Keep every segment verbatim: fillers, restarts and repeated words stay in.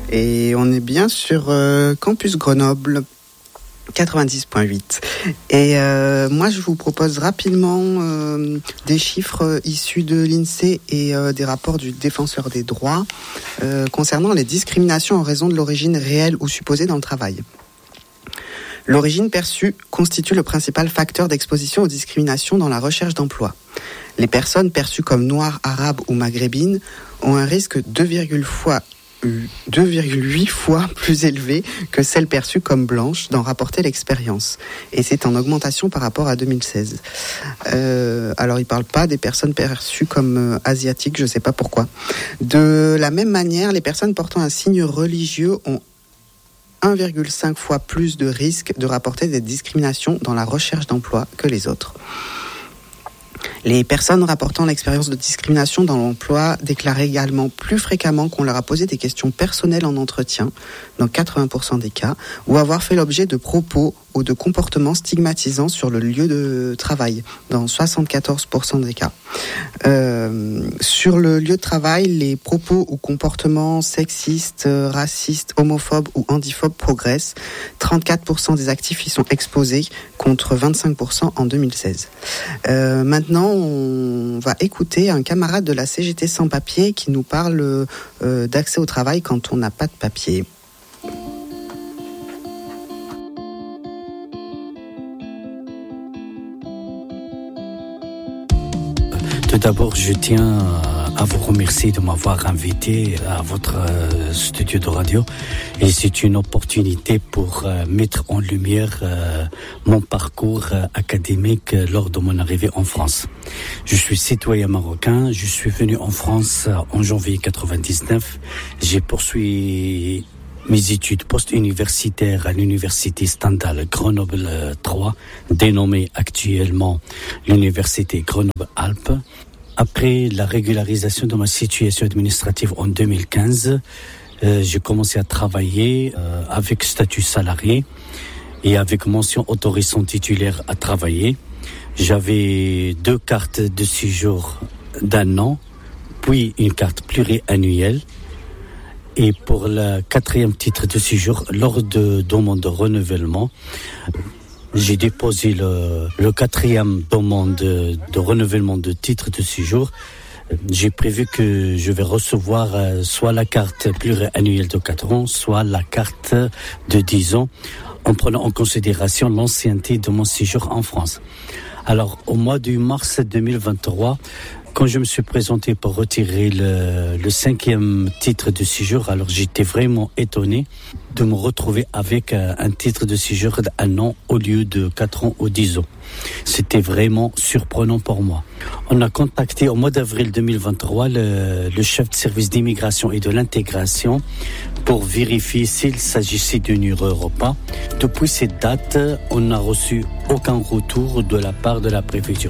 Et on est bien sur euh, Campus Grenoble quatre-vingt-dix virgule huit. Et euh, moi, je vous propose rapidement euh, des chiffres issus de l'INSEE et euh, des rapports du Défenseur des droits euh, concernant les discriminations en raison de l'origine réelle ou supposée dans le travail. L'origine perçue constitue le principal facteur d'exposition aux discriminations dans la recherche d'emploi. Les personnes perçues comme noires, arabes ou maghrébines ont un risque deux virgule huit fois plus élevé que celles perçues comme blanches d'en rapporter l'expérience. Et c'est en augmentation par rapport à deux mille seize. Euh, alors, il ne parle pas des personnes perçues comme euh, asiatiques, je ne sais pas pourquoi. De la même manière, les personnes portant un signe religieux ont un virgule cinq fois plus de risque de rapporter des discriminations dans la recherche d'emploi que les autres. Les personnes rapportant l'expérience de discrimination dans l'emploi déclarent également plus fréquemment qu'on leur a posé des questions personnelles en entretien, dans quatre-vingts pour cent des cas, ou avoir fait l'objet de propos ou de comportements stigmatisants sur le lieu de travail, dans soixante-quatorze pour cent des cas. Euh, sur le lieu de travail, les propos ou comportements sexistes, racistes, homophobes ou handiphobes progressent. trente-quatre pour cent des actifs y sont exposés, contre vingt-cinq pour cent en deux mille seize. Euh, maintenant, on va écouter un camarade de la C G T sans papier qui nous parle euh, d'accès au travail quand on n'a pas de papier. Tout d'abord, je tiens à vous remercier de m'avoir invité à votre studio de radio. Et c'est une opportunité pour mettre en lumière mon parcours académique lors de mon arrivée en France. Je suis citoyen marocain. Je suis venu en France en janvier quatre-vingt-dix-neuf. J'ai poursuivi mes études post-universitaires à l'université Stendhal Grenoble trois, dénommée actuellement l'université Grenoble-Alpes. Après la régularisation de ma situation administrative en deux mille quinze, euh, j'ai commencé à travailler euh, avec statut salarié et avec mention autorisant titulaire à travailler. J'avais deux cartes de séjour d'un an, puis une carte pluriannuelle. Et pour le quatrième titre de séjour, lors de demande de renouvellement, j'ai déposé le, le quatrième demande de, de renouvellement de titre de séjour. J'ai prévu que je vais recevoir euh, soit la carte pluriannuelle de quatre ans, soit la carte de dix ans, en prenant en considération l'ancienneté de mon séjour en France. Alors, au mois de mars deux mille vingt-trois, quand je me suis présenté pour retirer le, le cinquième titre de séjour, alors j'étais vraiment étonné de me retrouver avec un titre de séjour d'un an au lieu de quatre ans ou dix ans. C'était vraiment surprenant pour moi. On a contacté au mois d'avril deux mille vingt-trois le, le chef de service d'immigration et de l'intégration pour vérifier s'il s'agissait d'une erreur ou pas. Depuis cette date, on n'a reçu aucun retour de la part de la préfecture.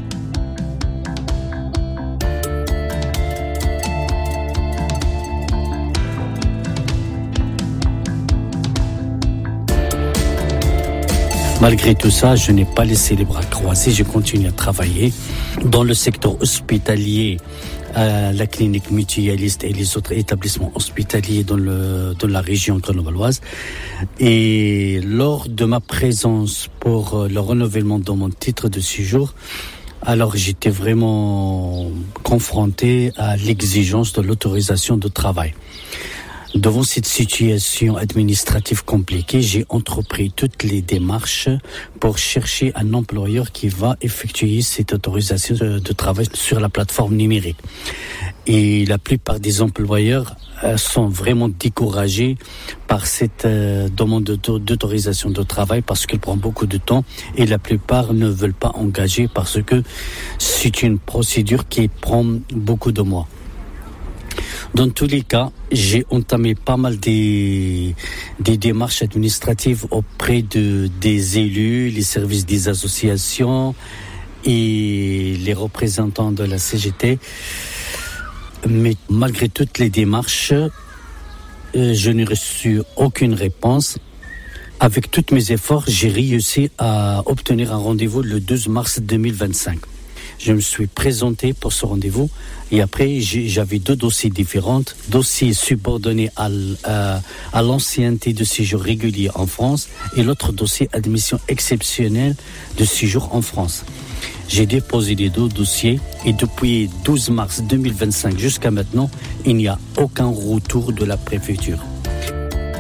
Malgré tout ça, je n'ai pas laissé les bras croisés, je continue à travailler dans le secteur hospitalier, à la clinique mutualiste et les autres établissements hospitaliers dans, le, dans la région grenobloise. Et lors de ma présence pour le renouvellement de mon titre de séjour, alors j'étais vraiment confronté à l'exigence de l'autorisation de travail. Devant cette situation administrative compliquée, j'ai entrepris toutes les démarches pour chercher un employeur qui va effectuer cette autorisation de travail sur la plateforme numérique. Et la plupart des employeurs sont vraiment découragés par cette demande d'autorisation de travail parce qu'elle prend beaucoup de temps et la plupart ne veulent pas engager parce que c'est une procédure qui prend beaucoup de mois. Dans tous les cas, j'ai entamé pas mal des, des démarches administratives auprès de, des élus, les services des associations et les représentants de la C G T. Mais malgré toutes les démarches, euh, je n'ai reçu aucune réponse. Avec tous mes efforts, j'ai réussi à obtenir un rendez-vous le douze mars deux mille vingt-cinq. je me suis présenté pour ce rendez-vous. Et après, j'avais deux dossiers différents. Dossier subordonné à, à, à l'ancienneté de séjour régulier en France et l'autre dossier admission exceptionnelle de séjour en France. J'ai déposé les deux dossiers et depuis douze mars deux mille vingt-cinq jusqu'à maintenant, il n'y a aucun retour de la préfecture.